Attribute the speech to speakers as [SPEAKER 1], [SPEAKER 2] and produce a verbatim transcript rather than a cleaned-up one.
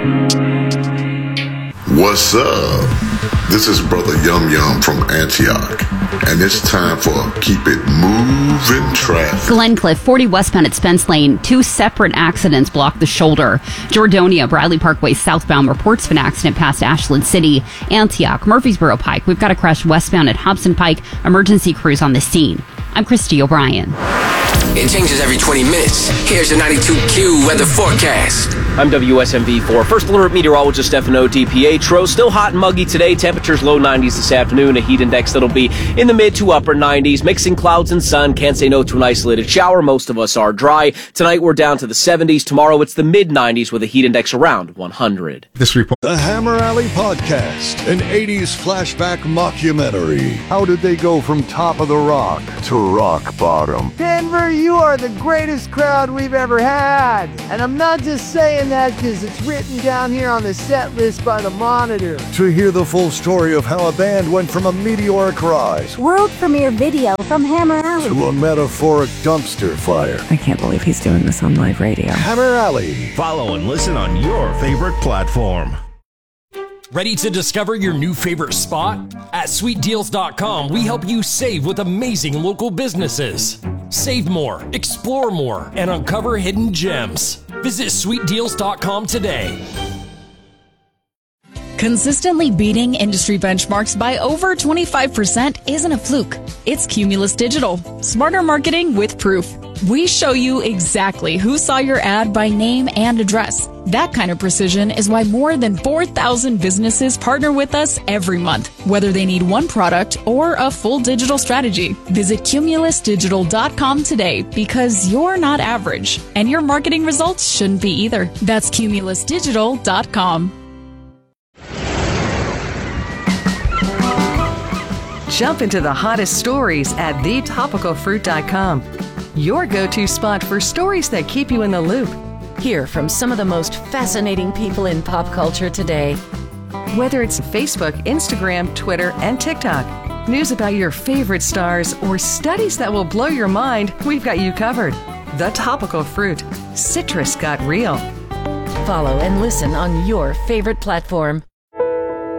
[SPEAKER 1] What's up? This is Brother Yum Yum from Antioch, and it's time for Keep It Moving Traffic.
[SPEAKER 2] Glencliff, forty westbound at Spence Lane. Two separate accidents block the shoulder. Jordonia, Bradley Parkway southbound reports of an accident past Ashland City. Antioch, Murfreesboro Pike. We've got a crash westbound at Hobson Pike. Emergency crews on the scene. I'm Christy O'Brien.
[SPEAKER 3] It changes every twenty minutes. Here's your ninety-two Q weather forecast. I'm W S M V four First Alert Meteorologist Stefano DiPietro. Still hot and muggy today. Temperatures low nineties this afternoon. A heat index that'll be in the mid to upper nineties. Mixing clouds and sun. Can't say no to an isolated shower. Most of us are dry. Tonight we're down to the seventies. Tomorrow it's the mid nineties with a heat index around one hundred.
[SPEAKER 4] This report.
[SPEAKER 5] The Hammer Alley Podcast, an eighties flashback mockumentary. How did they go from top of the rock to rock bottom?
[SPEAKER 6] Denver, you are the greatest crowd we've ever had. And I'm not just saying that because it's written down here on the set list by the Monitor.
[SPEAKER 5] To hear the full story of how a band went from a meteoric rise,
[SPEAKER 7] world premiere video from Hammer Alley,
[SPEAKER 5] to a metaphoric dumpster fire.
[SPEAKER 8] I can't believe he's doing this on live radio.
[SPEAKER 5] Hammer Alley.
[SPEAKER 9] Follow and listen on your favorite platform.
[SPEAKER 10] Ready to discover your new favorite spot? At sweet deals dot com, we help you save with amazing local businesses. Save more, explore more, and uncover hidden gems. Visit sweet deals dot com today.
[SPEAKER 11] Consistently beating industry benchmarks by over twenty-five percent isn't a fluke. It's Cumulus Digital. Smarter marketing with proof. We show you exactly who saw your ad by name and address. That kind of precision is why more than four thousand businesses partner with us every month, whether they need one product or a full digital strategy. Visit cumulus digital dot com today because you're not average, and your marketing results shouldn't be either. That's cumulus digital dot com.
[SPEAKER 8] Jump into the hottest stories at the topical fruit dot com. Your go-to spot for stories that keep you in the loop.
[SPEAKER 12] Hear from some of the most fascinating people in pop culture today.
[SPEAKER 8] Whether it's Facebook, Instagram, Twitter, and TikTok, news about your favorite stars, or studies that will blow your mind, we've got you covered. The Topical Fruit. Citrus got real.
[SPEAKER 12] Follow and listen on your favorite platform.